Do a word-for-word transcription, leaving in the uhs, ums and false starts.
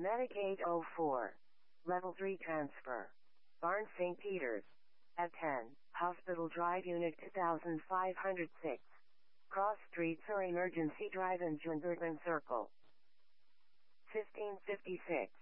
Medicaid oh four. Level three transfer. Barnes Saint Peter's. At ten, Hospital Drive Unit two thousand five hundred six. Cross Street or Emergency Drive in Jungerton Circle. fifteen fifty-six.